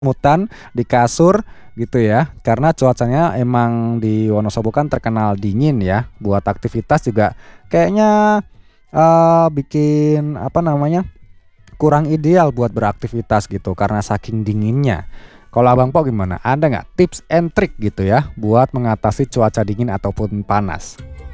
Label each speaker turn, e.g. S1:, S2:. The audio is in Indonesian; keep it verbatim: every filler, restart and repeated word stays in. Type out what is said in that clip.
S1: mutan di kasur gitu ya, karena cuacanya emang di Wonosobo kan terkenal dingin ya, buat aktivitas juga kayaknya, eee, bikin apa namanya, kurang ideal buat beraktivitas gitu karena saking dinginnya. Kalau Abang Po gimana? Ada nggak tips and trick gitu ya buat mengatasi cuaca dingin ataupun panas?